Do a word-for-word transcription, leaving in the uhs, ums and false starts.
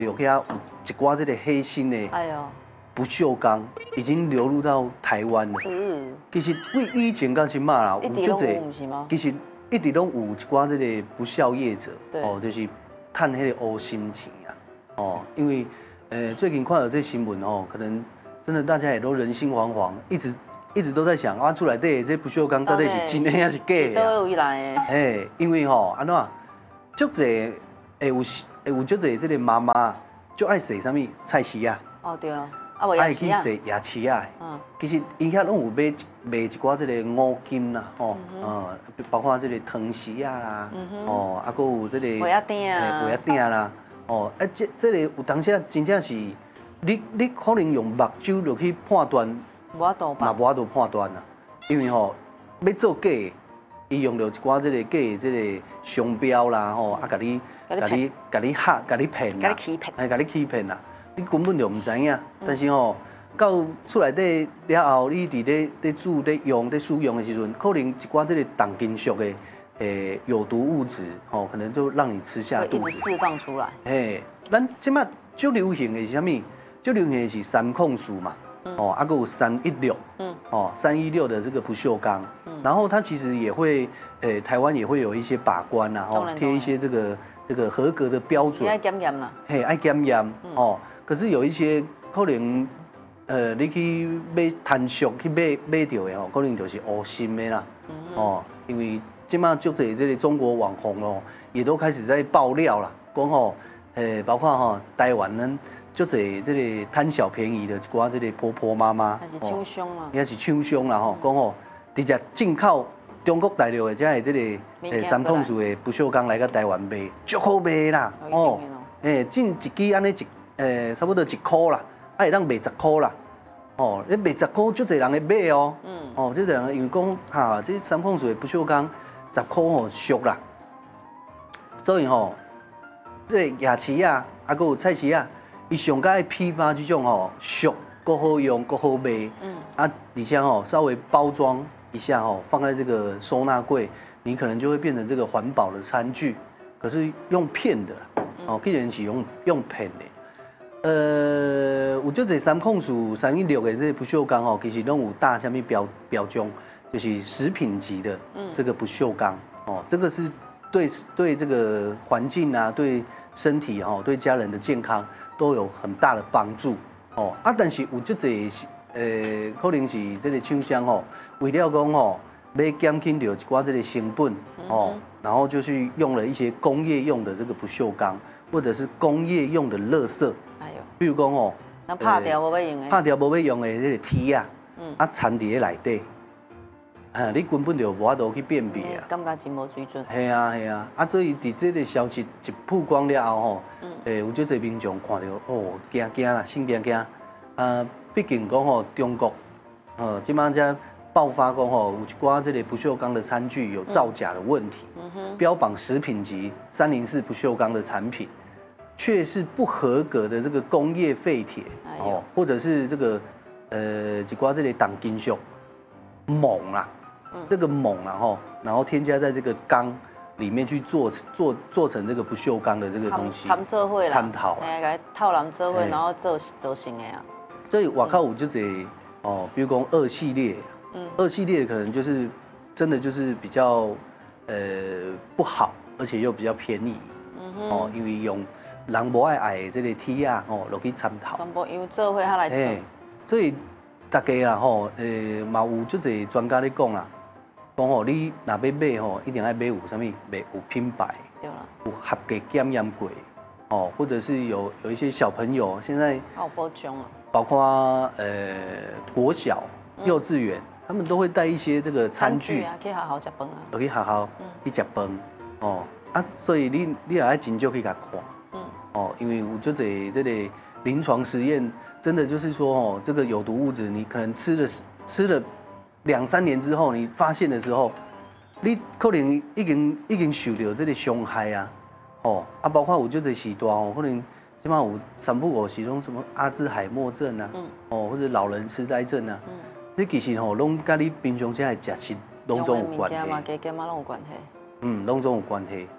有遐有一寡这个黑心的， 哎呦， 不锈钢已经流入到台湾了。嗯，其实为以前到今嘛啦， 有就这， 其实一直拢有一寡这个不孝业者，哦，就是赚迄个乌心钱啊，哦，因为呃最近看到这新闻哦，可能真的大家也都人心惶惶，一直一直都在想啊，出来的这不锈钢到底是真的还是假的？ 都有来的。 嘿，因为吼安怎，足侪会有会有足侪这个妈妈就爱洗啥物菜市啊。 哦对啊，啊无牙齿啊。 爱去洗牙齿啊。嗯。其实伊遐拢有买卖一寡这个五金啦，吼，嗯，包括这个汤匙啊啦，哦，啊，佮有这个鞋仔钉啊， 鞋仔钉啦，哦，啊，这这个有当时真正是，你你可能用目睭就去判断， 无法度吧？ 嘛无法度判断啦，因为吼要做假，伊用着一寡这个假的这个商标啦，吼，啊，甲你甲你甲你吓，甲你骗啦， 甲你欺骗， 哎，甲你欺骗啦，你根本就唔知影，但是吼。到出来底了后，你伫咧咧煮、咧用、咧使用的时阵，可能一寡这个重金属的诶有毒物质，吼，可能就让你吃下肚子。 一直释放出来。 嘿，咱即马最流行的是啥物？最流行的是三控素嘛，哦，啊，还有三一六，嗯，哦，三一六的这个不锈钢，然后它其实也会，诶，台湾也会有一些把关啊，哦，贴一些这个这个合格的标准。 爱检验啦。 嘿，爱检验，哦，可是有一些可能。呃，你去买贪俗去买买到的吼，可能就是乌心的啦。哦，因为即马足侪这个中国网红哦，也都开始在爆料啦，讲吼，呃，包括吼台湾人足侪这个贪小便宜的一寡这个婆婆妈妈， 还是抢凶嘛， 也是抢凶啦吼，讲吼直接进口中国大陆的这个这个诶三控素的不锈钢来到台湾卖，足好卖啦。哦，诶，进一支安尼一诶差不多一箍啦。会当卖十箍啦，哦，你卖十箍，足侪人会买哦，嗯，哦，足侪人因为讲哈，这三控素的不锈钢十箍吼俗啦，所以吼，这牙齿啊，啊，佮有菜匙啊，伊上佳爱批发这种吼俗，够好用，够好卖，嗯，啊，而且吼稍微包装一下吼，放在这个收纳柜，你可能就会变成这个环保的餐具，可是用骗的，哦，既然是用用骗的。呃，有足侪三控素、三一六的这不锈钢哦，其实拢有大下面标标章，就是食品级的这个不锈钢哦，这个是对对这个环境啊、对身体哈、对家人的健康都有很大的帮助哦。啊，但是有足侪呃，可能是这个厂商哦，为了讲哦，要减轻掉一寡这个成本哦，然后就去用了一些工业用的这个不锈钢，或者是工业用的垃圾。比如讲哦， 那拍掉无要用的， 拍掉无要用的这个铁啊，啊掺伫咧内底，啊，你根本就无法度去辨别啊。 感觉真无水准。 系啊系啊，啊，所以伫这个消息一曝光了后吼，诶，有足侪民众看到哦，惊惊啦，心惊惊。啊，毕竟讲吼，中国，呃，即摆才爆发讲吼，有一寡这个不锈钢的餐具有造假的问题，标榜食品级三零四不锈钢的产品。却是不合格的这个工业废铁哦，或者是这个呃一寡这类重金属锰啦，这个锰啦吼，然后添加在这个钢里面去做做做成这个不锈钢的这个东西， 掺做伙啦， 掺套， 哎，套人做伙，然后做做成的啊。 所以外口有就这哦，比如讲二系列，嗯，二系列可能就是真的就是比较呃不好，而且又比较便宜，嗯哦，因为用。人无爱爱的这个铁啊，吼，落去参透。 全部由做伙下来做。 所以大家啦，吼，诶，嘛有足侪专家咧讲啦，讲吼，你若要买吼，一定要买有啥物，买有品牌， 对啦， 有合格检验过，哦，或者是有有一些小朋友现在， 好包装啊， 包括呃国小、幼稚园，他们都会带一些这个餐具啊，去学校食饭啊， 落去学校去食饭，哦，啊，所以你你也要真少去甲看。哦，因为我就这这类临床实验，真的就是说哦，这个有毒物质，你可能吃了吃了两三年之后，你发现的时候，你可能已经已经受到这个伤害啊，哦啊，包括有就这时段哦，可能起码有三不五时种什么阿兹海默症啊，嗯、哦或者老人痴呆症啊，嗯、这其实吼，拢跟你平常时的食食拢总有关系， 嘛，加减嘛拢有关系， 嗯，拢总有关系。